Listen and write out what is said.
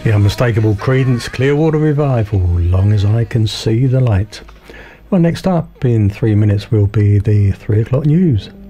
The unmistakable Creedence Clearwater Revival, Long as I Can See the Light. Well, next up in 3 minutes will be the 3 o'clock news.